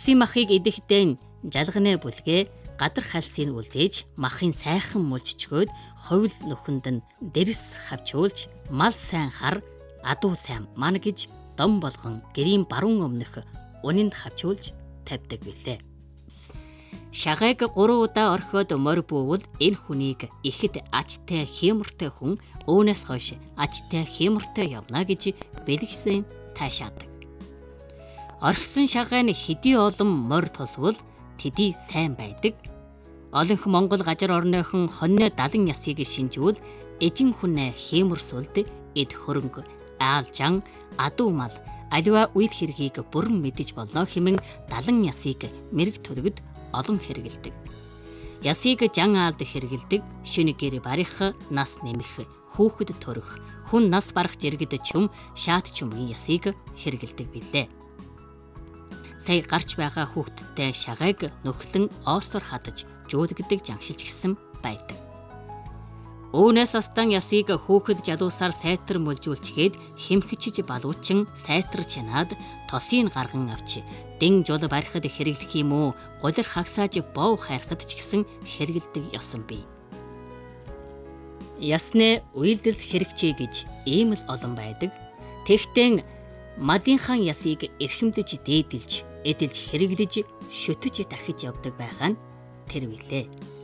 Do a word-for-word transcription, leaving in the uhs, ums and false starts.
Ясын махыг идэхдээ жалганы бүлгээ гадар хальсыг үлдээж махын сайхан мулжчгөөд ховл нүхэнд нь дэрс хавчуулж мал сайн хар адуу сайн ман гэж дом болгон гэрийн баруун өмнөх унинд хавчуулж тавьдаг билээ. Шагайг гурван удаа орхиод морь буувал энэ хүнийг ихэд ачтай хиймортой хүн өөнөөс хойш ачтай хиймортой явна гэж бэлгсэн таашаадаг. Орхисон шагай нь хэдий олон морь тусвал тэдий сайн байдаг. Олонх Монгол газар орныхон хоньны далан ясыг шинжүүл эжин хүнээ хийморсулд эд хөрөнгө аалжан адуу мал аливаа үйл хэргийг бүрэн мэдэж болно хэмээн далан ясыг мэрэг төлөгд олон хэрэгэлдэг. Ясыг жан аалд хэрэгэлдэг, шүн гэр барих, нас нэмэх, хүүхэд төрөх, хүн нас барах жиргэд чүм, шаат чүмгийн ясыг хэрэгэлдэг билээ. Сая гарч байгаа хүүхэдтэй шагайг нөхлөн оосоор хадаж жуудагдаг жагшилж гисэн байдаг. Өөнөөс астан ясыг хүүхэд жалуусаар сайтар мулжуулчгээд хэмхчиж балуучин сайтар чанаад тосыг гарган авч дэн жул барихад хэрэглэх юм уу гулир хагсааж бов хайрхад ч гэсэн хэрэгэлдэг ёсон бий. Ясны үйлдэл хэрэгчээ гэж ийм л олон байдаг. Тэгтээ мадынхан ясыг эрхэмдэж дээдэлж, эдэлж хэрэглэж, шөтөж дахиж явдаг байгаа нь тэр билээ.